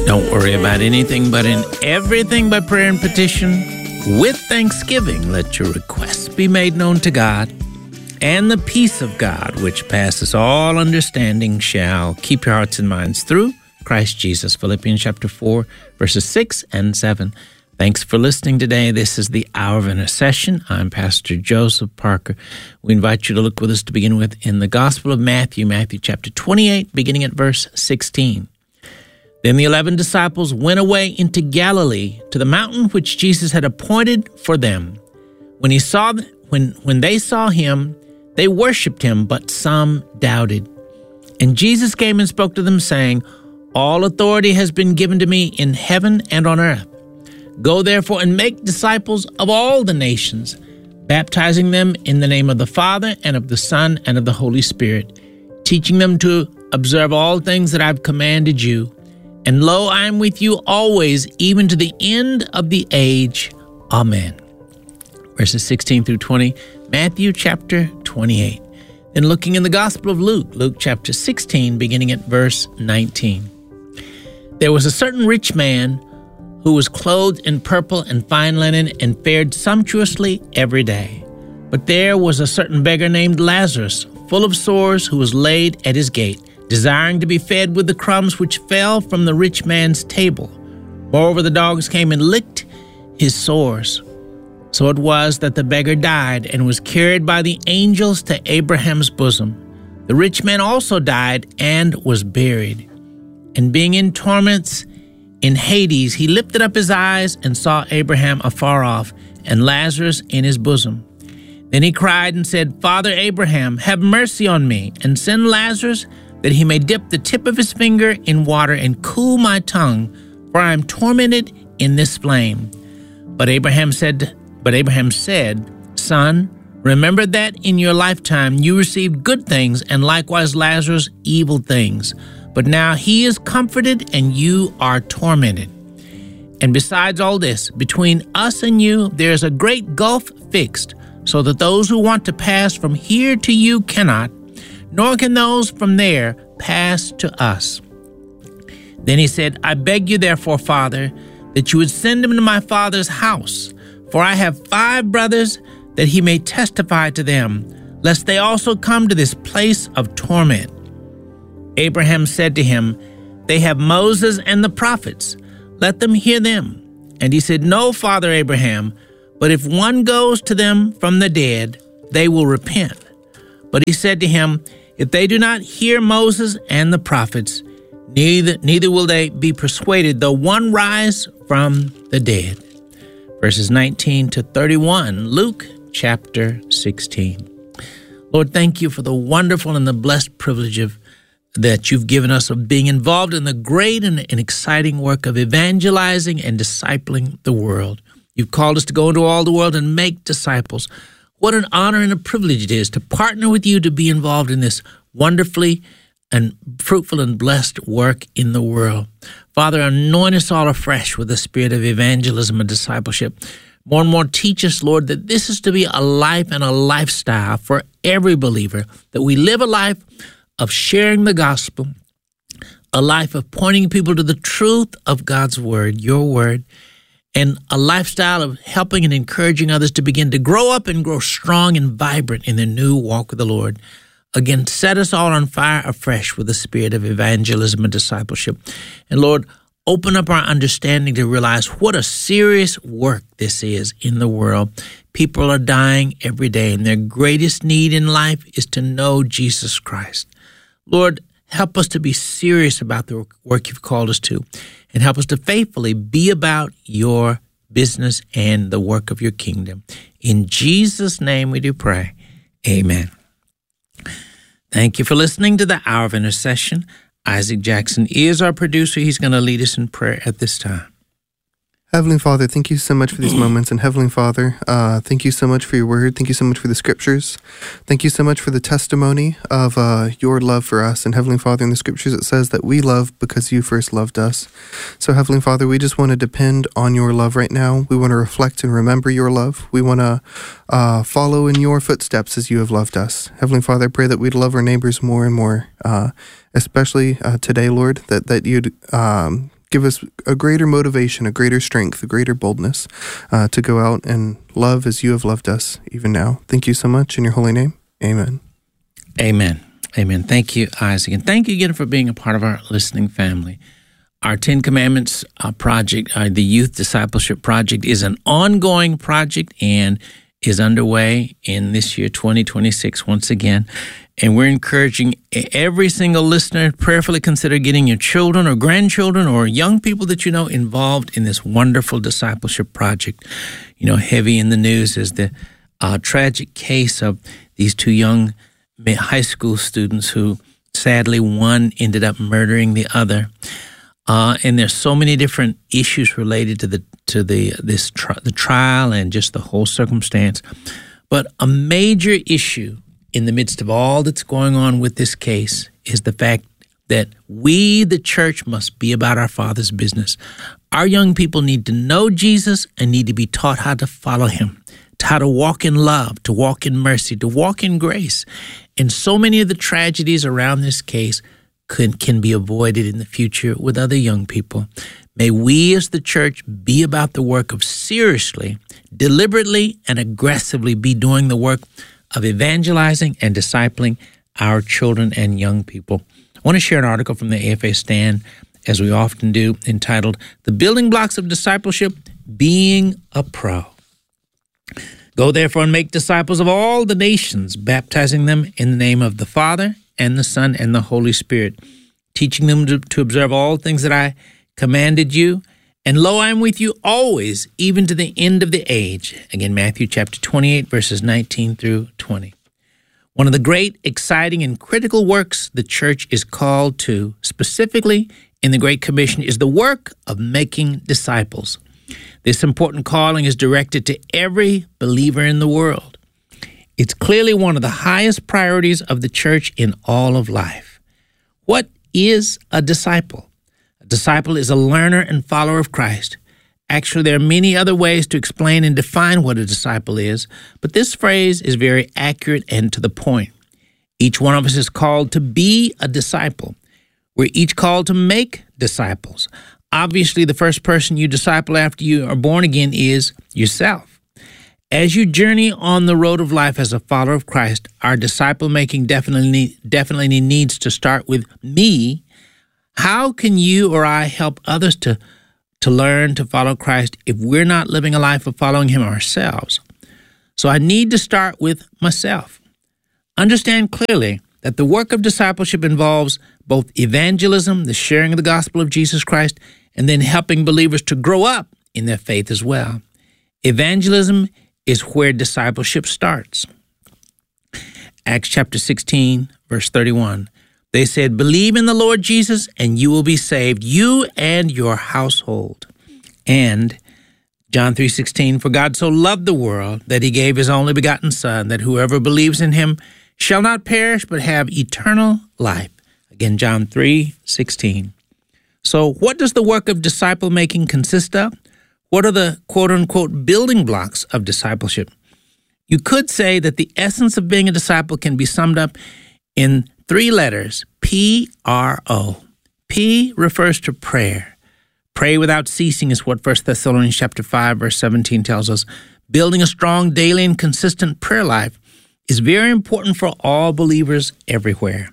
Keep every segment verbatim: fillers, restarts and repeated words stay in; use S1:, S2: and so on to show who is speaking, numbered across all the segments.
S1: Don't worry about anything, but in everything by prayer and petition, with thanksgiving, let your requests be made known to God. And the peace of God, which passes all understanding, shall keep your hearts and minds through Christ Jesus. Philippians chapter four, verses six and seven. Thanks for listening today. This is the Hour of Intercession. I'm Pastor Joseph Parker. We invite you to look with us to begin with in the Gospel of Matthew, Matthew chapter twenty-eight, beginning at verse sixteen. Then the eleven disciples went away into Galilee to the mountain which Jesus had appointed for them. When he saw, when when they saw him, they worshipped him, but some doubted. And Jesus came and spoke to them, saying, "All authority has been given to me in heaven and on earth. Go therefore and make disciples of all the nations, baptizing them in the name of the Father and of the Son and of the Holy Spirit, teaching them to observe all things that I've commanded you. And lo, I am with you always, even to the end of the age. Amen." Verses sixteen through twenty, Matthew chapter twenty-eight. Then looking in the Gospel of Luke, Luke chapter sixteen, beginning at verse nineteen. There was a certain rich man who was clothed in purple and fine linen and fared sumptuously every day. But there was a certain beggar named Lazarus, full of sores, who was laid at his gate, desiring to be fed with the crumbs which fell from the rich man's table. Moreover, the dogs came and licked his sores. So it was that the beggar died and was carried by the angels to Abraham's bosom. The rich man also died and was buried. And being in torments in Hades, he lifted up his eyes and saw Abraham afar off and Lazarus in his bosom. Then he cried and said, "Father Abraham, have mercy on me, and send Lazarus that he may dip the tip of his finger in water and cool my tongue, for I am tormented in this flame." But Abraham said, but Abraham said, "Son, remember that in your lifetime you received good things, and likewise Lazarus evil things. But now he is comforted, and you are tormented. And besides all this, between us and you there is a great gulf fixed, so that those who want to pass from here to you cannot, nor can those from there pass to us." Then he said, "I beg you therefore, Father, that you would send him to my father's house, for I have five brothers, that he may testify to them, lest they also come to this place of torment." Abraham said to him, "They have Moses and the prophets. Let them hear them." And he said, "No, Father Abraham, but if one goes to them from the dead, they will repent." But he said to him, "If they do not hear Moses and the prophets, neither, neither will they be persuaded, though one rise from the dead." Verses nineteen to thirty-one, Luke chapter sixteen. Lord, thank you for the wonderful and the blessed privilege of that you've given us of being involved in the great and, and exciting work of evangelizing and discipling the world. You've called us to go into all the world and make disciples. What an honor and a privilege it is to partner with you to be involved in this wonderfully and fruitful and blessed work in the world. Father, anoint us all afresh with the spirit of evangelism and discipleship. More and more teach us, Lord, that this is to be a life and a lifestyle for every believer, that we live a life of sharing the gospel, a life of pointing people to the truth of God's word, your word, and a lifestyle of helping and encouraging others to begin to grow up and grow strong and vibrant in their new walk with the Lord. Again, set us all on fire afresh with the spirit of evangelism and discipleship. And Lord, open up our understanding to realize what a serious work this is in the world. People are dying every day, and their greatest need in life is to know Jesus Christ. Lord, help us to be serious about the work you've called us to, and help us to faithfully be about your business and the work of your kingdom. In Jesus' name we do pray. Amen. Thank you for listening to the Hour of Intercession. Isaac Jackson is our producer. He's going to lead us in prayer at this time.
S2: Heavenly Father, thank you so much for these moments. And Heavenly Father, uh, thank you so much for your word. Thank you so much for the scriptures. Thank you so much for the testimony of uh, your love for us. And Heavenly Father, in the scriptures it says that we love because you first loved us. So Heavenly Father, we just want to depend on your love right now. We want to reflect and remember your love. We want to uh, follow in your footsteps as you have loved us. Heavenly Father, I pray that we'd love our neighbors more and more, uh, especially uh, today, Lord, that, that you'd... Um, give us a greater motivation, a greater strength, a greater boldness uh, to go out and love as you have loved us even now. Thank you so much in your holy name. Amen.
S1: Amen. Amen. Thank you, Isaac. And thank you again for being a part of our listening family. Our Ten Commandments uh, project, uh, the Youth Discipleship Project, is an ongoing project and is underway in this year, twenty twenty-six, once again. And we're encouraging every single listener to prayerfully consider getting your children or grandchildren or young people that you know involved in this wonderful discipleship project. You know, heavy in the news is the uh, tragic case of these two young high school students who, sadly, one ended up murdering the other. Uh, and there's so many different issues related to the to the this tri- the trial and just the whole circumstance. But a major issue in the midst of all that's going on with this case is the fact that we, the church, must be about our Father's business. Our young people need to know Jesus and need to be taught how to follow him, to how to walk in love, to walk in mercy, to walk in grace. And so many of the tragedies around this case can, can be avoided in the future with other young people. May we as the church be about the work of seriously, deliberately, and aggressively be doing the work of evangelizing and discipling our children and young people. I want to share an article from the A F A Stand, as we often do, entitled, The Building Blocks of Discipleship, Being a Pro. Go therefore and make disciples of all the nations, baptizing them in the name of the Father and the Son and the Holy Spirit, teaching them to, to observe all things that I commanded you. And lo, I am with you always, even to the end of the age. Again, Matthew chapter twenty-eight, verses nineteen through twenty. One of the great, exciting, and critical works the church is called to, specifically in the Great Commission, is the work of making disciples. This important calling is directed to every believer in the world. It's clearly one of the highest priorities of the church in all of life. What is a disciple? A disciple is a learner and follower of Christ. Actually, there are many other ways to explain and define what a disciple is, but this phrase is very accurate and to the point. Each one of us is called to be a disciple. We're each called to make disciples. Obviously, the first person you disciple after you are born again is yourself. As you journey on the road of life as a follower of Christ, our disciple-making definitely, definitely needs to start with me. How can you or I help others to to learn to follow Christ if we're not living a life of following him ourselves? So I need to start with myself. Understand clearly that the work of discipleship involves both evangelism, the sharing of the gospel of Jesus Christ, and then helping believers to grow up in their faith as well. Evangelism is where discipleship starts. Acts chapter sixteen, verse thirty-one. They said, believe in the Lord Jesus and you will be saved, you and your household. And John three sixteen, for God so loved the world that he gave his only begotten Son, that whoever believes in him shall not perish but have eternal life. Again, John three sixteen. So what does the work of disciple making consist of? What are the quote-unquote building blocks of discipleship? You could say that the essence of being a disciple can be summed up in three letters, P R O. P refers to prayer. Pray without ceasing is what First Thessalonians chapter five, verse seventeen tells us. Building a strong daily and consistent prayer life is very important for all believers everywhere.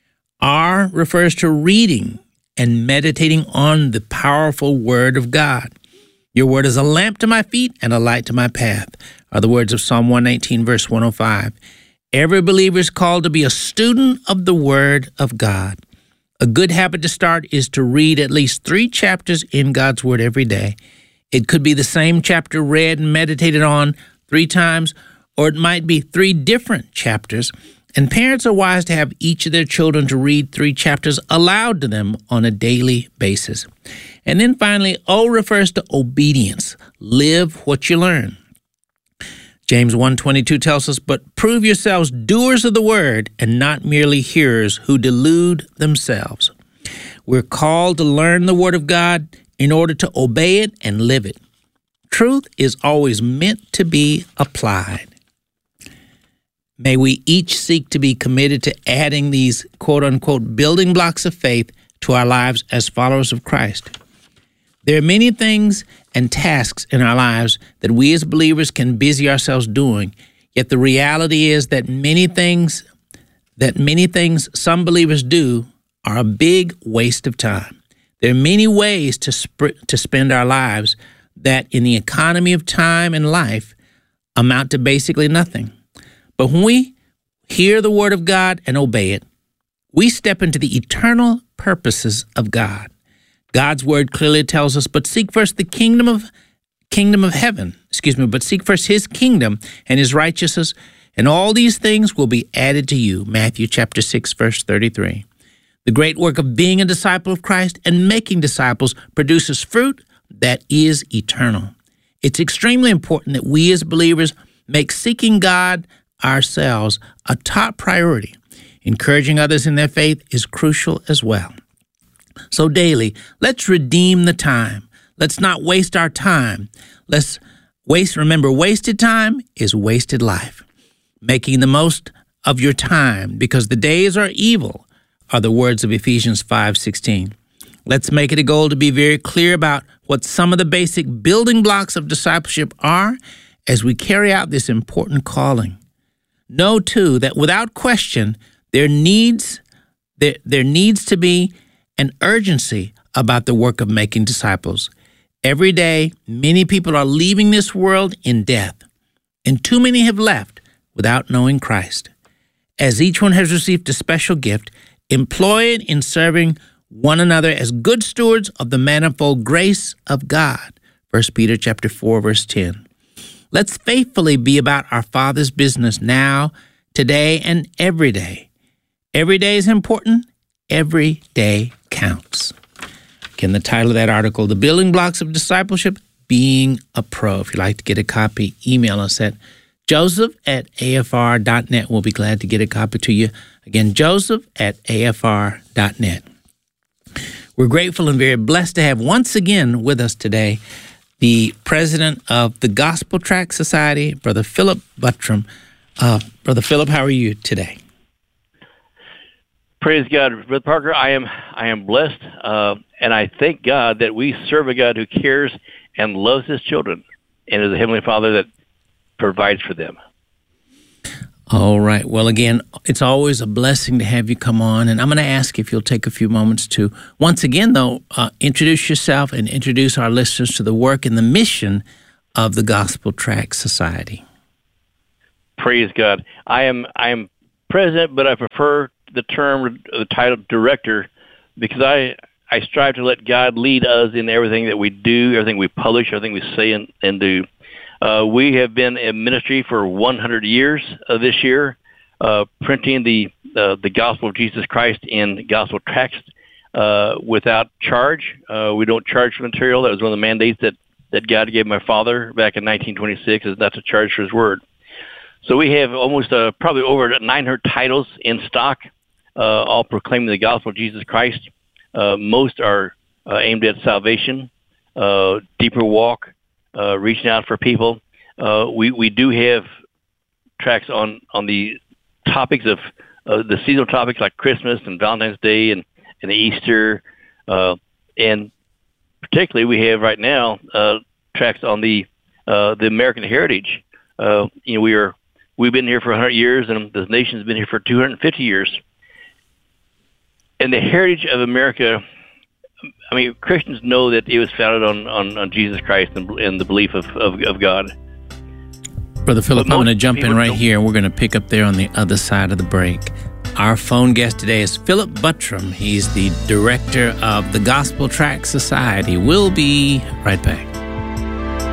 S1: R refers to reading and meditating on the powerful Word of God. Your word is a lamp to my feet and a light to my path, are the words of Psalm one nineteen, verse one oh five. Every believer is called to be a student of the Word of God. A good habit to start is to read at least three chapters in God's Word every day. It could be the same chapter read and meditated on three times, or it might be three different chapters. And parents are wise to have each of their children to read three chapters aloud to them on a daily basis. And then finally, O refers to obedience. Live what you learn. James one twenty-two tells us, but prove yourselves doers of the word and not merely hearers who delude themselves. We're called to learn the word of God in order to obey it and live it. Truth is always meant to be applied. May we each seek to be committed to adding these quote-unquote building blocks of faith to our lives as followers of Christ. There are many things and tasks in our lives that we as believers can busy ourselves doing, yet the reality is that many things that many things some believers do are a big waste of time. There are many ways to sp- to spend our lives that in the economy of time and life amount to basically nothing. But when we hear the word of God and obey it, we step into the eternal purposes of God. God's word clearly tells us, but seek first the kingdom of kingdom of heaven, excuse me, but seek first his kingdom and his righteousness, and all these things will be added to you. Matthew chapter six, verse thirty-three. The great work of being a disciple of Christ and making disciples produces fruit that is eternal. It's extremely important that we as believers make seeking God ourselves a top priority. Encouraging others in their faith is crucial as well. So daily, let's redeem the time. Let's not waste our time. Let's waste, remember, wasted time is wasted life. Making the most of your time because the days are evil are the words of Ephesians five sixteen. Let's make it a goal to be very clear about what some of the basic building blocks of discipleship are as we carry out this important calling. Know, too, that without question, there needs there, there needs to be an urgency about the work of making disciples. Every day, many people are leaving this world in death, and too many have left without knowing Christ. As each one has received a special gift, employ it in serving one another as good stewards of the manifold grace of God. First Peter chapter four, verse ten. Let's faithfully be about our Father's business now, today, and every day. Every day is important. Every day counts. Again, the title of that article, The Building Blocks of Discipleship, Being a Pro. If you'd like to get a copy, email us at joseph at a f r dot net. We'll be glad to get a copy to you. Again, joseph at a f r dot net. We're grateful and very blessed to have once again with us today the president of the Gospel Tract Society, Brother Philip Buttram. Uh, Brother Philip, how are you today?
S3: Praise God, Brother Parker. I am I am blessed, uh, and I thank God that we serve a God who cares and loves his children, and is a Heavenly Father that provides for them.
S1: All right. Well, again, it's always a blessing to have you come on, and I'm going to ask if you'll take a few moments to, once again, though, uh, introduce yourself and introduce our listeners to the work and the mission of the Gospel Tract Society.
S3: Praise God. I am I am president, but I prefer the term, the title director, because I I strive to let God lead us in everything that we do, everything we publish, everything we say and, and do. Uh, we have been in ministry for one hundred years uh, this year, uh, printing the uh, the gospel of Jesus Christ in gospel tracts uh, without charge. Uh, we don't charge for material. That was one of the mandates that, that God gave my father back in nineteen twenty-six, is not to charge for his word. So we have almost uh, probably over nine hundred titles in stock, uh, all proclaiming the gospel of Jesus Christ. Uh, most are uh, aimed at salvation, uh, deeper walk, uh, reaching out for people. Uh, we, we do have tracts on, on the topics of uh, the seasonal topics like Christmas and Valentine's Day and, and Easter. Uh, and particularly we have right now uh, tracts on the uh, the American heritage. Uh, you know, we are We've been here for one hundred years, and the nation's been here for two hundred fifty years. And the heritage of America, I mean, Christians know that it was founded on, on, on Jesus Christ and, and the belief of, of, of God.
S1: Brother Philip, I'm going to jump in right here. We're going to pick up there on the other side of the break. Our phone guest today is Philip Buttram. He's the director of the Gospel Tract Society. We'll be right back.